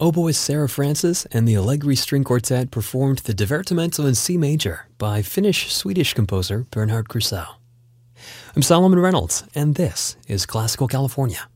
oboist Sarah Francis and the Allegri String Quartet performed the Divertimento in C major by Finnish-Swedish composer Bernhard Krusell. I'm Solomon Reynolds, and this is Classical California.